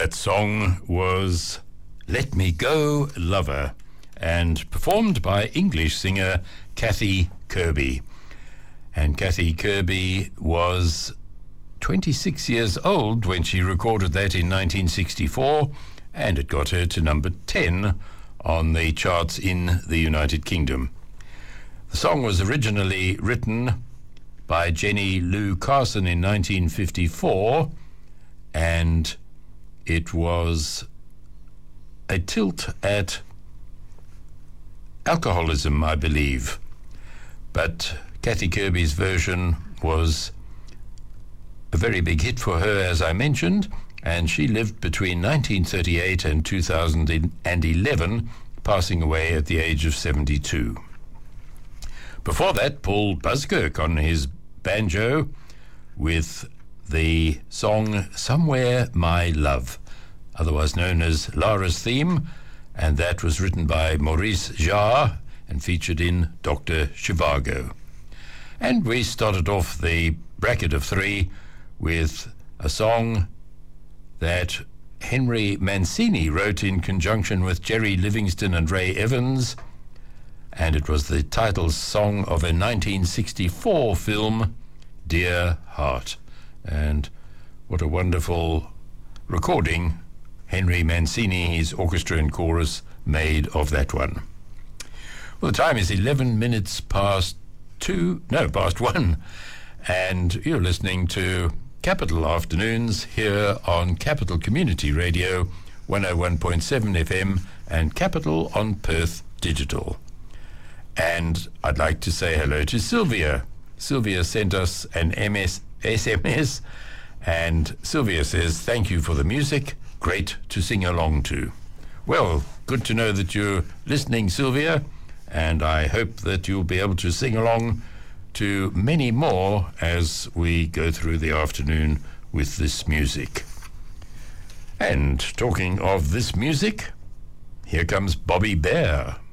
That song was Let Me Go, Lover, and performed by English singer Kathy Kirby. And Kathy Kirby was 26 years old when she recorded that in 1964, and it got her to number 10 on the charts in the United Kingdom. The song was originally written by Jenny Lou Carson in 1954, and it was a tilt at alcoholism, I believe. But Kathy Kirby's version was a very big hit for her, as I mentioned, and she lived between 1938 and 2011, passing away at the age of 72. Before that, Paul Buskirk on his banjo with the song Somewhere My Love, otherwise known as Lara's Theme, and that was written by Maurice Jarre and featured in Dr. Zhivago. And we started off the bracket of three with a song that Henry Mancini wrote in conjunction with Jerry Livingston and Ray Evans, and it was the title song of a 1964 film, Dear Heart. And what a wonderful recording Henry Mancini, his orchestra and chorus, made of that one. Well, the time is 11 minutes past 1, and you're listening to Capital Afternoons here on Capital Community Radio 101.7 FM and Capital on Perth Digital. And I'd like to say hello to Sylvia. Sylvia sent us an SMS, and Sylvia says, thank you for the music. Great to sing along to. Well, good to know that you're listening, Sylvia, and I hope that you'll be able to sing along to many more as we go through the afternoon with this music. And talking of this music, here comes Bobby Bare.